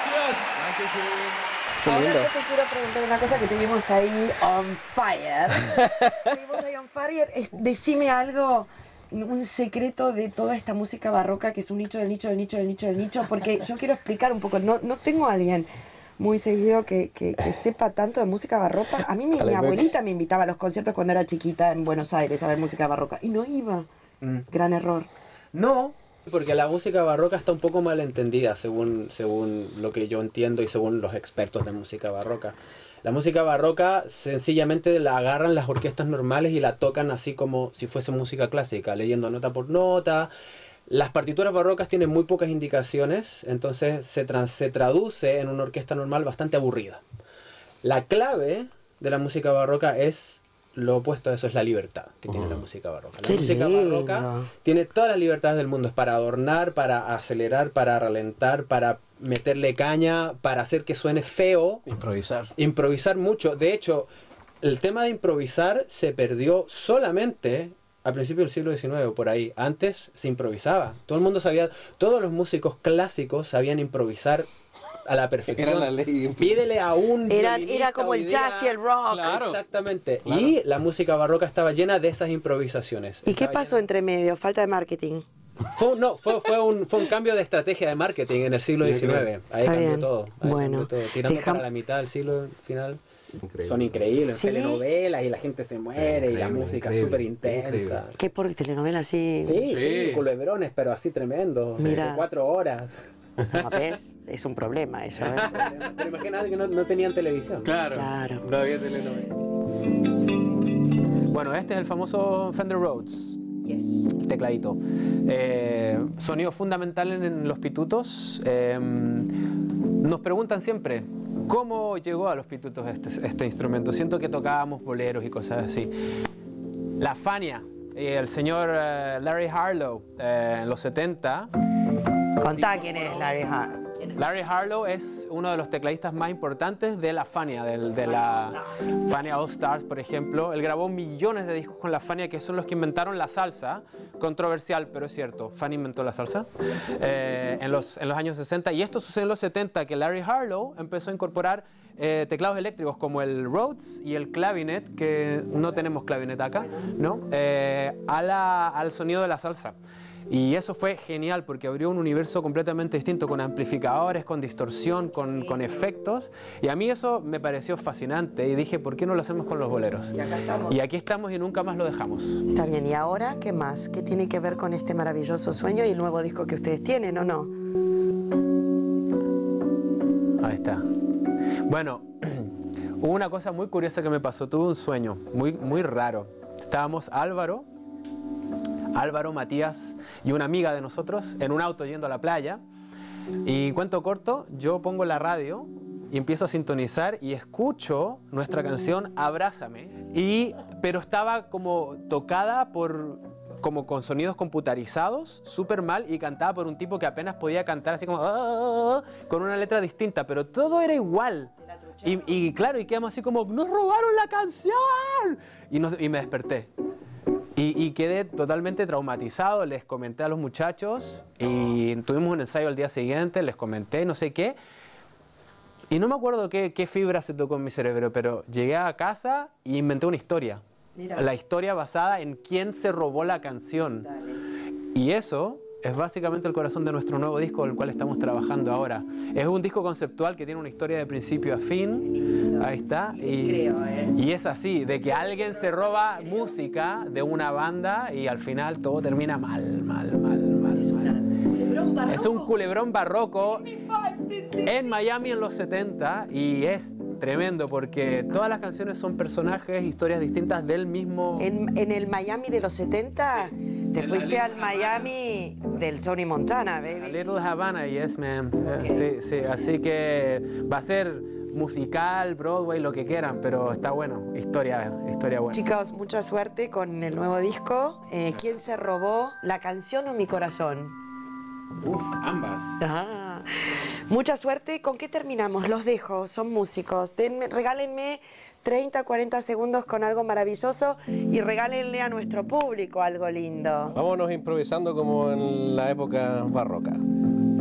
Ahora yo te quiero preguntar una cosa que te vimos ahí on fire. Te vimos ahí on fire. Decime algo, un secreto de toda esta música barroca que es un nicho del nicho del nicho del nicho del nicho, porque yo quiero explicar un poco. No tengo a alguien muy seguido que sepa tanto de música barroca. A mí mi abuelita me invitaba a los conciertos cuando era chiquita en Buenos Aires a ver música barroca y no iba. Gran error. No, porque la música barroca está un poco mal entendida según lo que yo entiendo y según los expertos de música barroca. La música barroca sencillamente la agarran las orquestas normales y la tocan así como si fuese música clásica, leyendo nota por nota. Las partituras barrocas tienen muy pocas indicaciones, entonces se traduce en una orquesta normal bastante aburrida. La clave de la música barroca es lo opuesto a eso, es la libertad que tiene la música barroca. La música barroca tiene todas las libertades del mundo, es para adornar, para acelerar, para ralentar, para meterle caña, para hacer que suene feo. Improvisar mucho. De hecho, el tema de improvisar se perdió solamente a principios del siglo XIX, por ahí. Antes se improvisaba. Todo el mundo sabía, todos los músicos clásicos sabían improvisar a la perfección. Era la ley. Pídele a un Era como el jazz y el rock. Claro. Exactamente. Claro. Y la música barroca estaba llena de esas improvisaciones. ¿Y qué pasó entre medio? Falta de marketing. Fue un cambio de estrategia de marketing en el siglo XIX. Ahí cambió todo. Bueno, cambió todo. Tirando para la mitad del siglo final. Increíble. Son increíbles, ¿sí? Telenovelas y la gente se muere, y la música súper intensa. ¿Qué por telenovelas así? Sí, culebrones, pero así tremendos, de 4 horas. ¿Ves? Es un problema eso, ¿eh? Pero imagínate que no tenían televisión. Claro. No había telenovela. Bueno, este es el famoso Fender Rhodes. El tecladito. Sonido fundamental en los pitutos. Nos preguntan siempre, ¿cómo llegó a los pitutos este instrumento? Siento que tocábamos boleros y cosas así. La Fania, el señor Larry Harlow, en los 70. Contá quién es Larry Harlow. Larry Harlow es uno de los tecladistas más importantes de la Fania, de la Fania All Stars, por ejemplo. Él grabó millones de discos con la Fania, que son los que inventaron la salsa. Controversial, pero es cierto. Fania inventó la salsa en los años 60. Y esto sucede en los 70, que Larry Harlow empezó a incorporar teclados eléctricos como el Rhodes y el clavinet, que no tenemos clavinet acá, ¿no? Al sonido de la salsa. Y eso fue genial porque abrió un universo completamente distinto, con amplificadores, con distorsión, con efectos. Y a mí eso me pareció fascinante y dije, ¿por qué no lo hacemos con los boleros? Y acá estamos. Y aquí estamos y nunca más lo dejamos. Está bien, ¿y ahora qué más? ¿Qué tiene que ver con este maravilloso sueño y el nuevo disco que ustedes tienen o no? Ahí está. Bueno, hubo una cosa muy curiosa que me pasó. Tuve un sueño muy raro. Estábamos Álvaro, Matías y una amiga de nosotros en un auto yendo a la playa, y cuento corto, yo pongo la radio y empiezo a sintonizar y escucho nuestra canción Abrázame, pero estaba como tocada como con sonidos computarizados, súper mal, y cantada por un tipo que apenas podía cantar así como con una letra distinta, pero todo era igual. Y claro, y quedamos así como, ¡nos robaron la canción! Y me desperté. Y quedé totalmente traumatizado. Les comenté a los muchachos y tuvimos un ensayo al día siguiente, les comenté no sé qué. Y no me acuerdo qué fibra se tocó en mi cerebro, pero llegué a casa e inventé una historia. Mira. La historia basada en quién se robó la canción. Dale. Y eso es básicamente el corazón de nuestro nuevo disco, el cual estamos trabajando ahora. Es un disco conceptual que tiene una historia de principio a fin. Ahí está. Y es así, de que alguien se roba música de una banda y al final todo termina mal. Es un culebrón barroco en Miami en los 70 y es tremendo porque todas las canciones son personajes, historias distintas del mismo... En el Miami de los 70, sí. Te fuiste al Miami del Tony Montana, baby. Little Havana, yes, man. Okay. Sí, así que va a ser musical, Broadway, lo que quieran, pero está bueno, historia buena. Chicos, mucha suerte con el nuevo disco. ¿Quién se robó la canción o mi corazón? Ambas. Ah, mucha suerte. ¿Con qué terminamos? Los dejo, son músicos. Regálenme 30, 40 segundos con algo maravilloso y regálenle a nuestro público algo lindo. Vámonos improvisando como en la época barroca.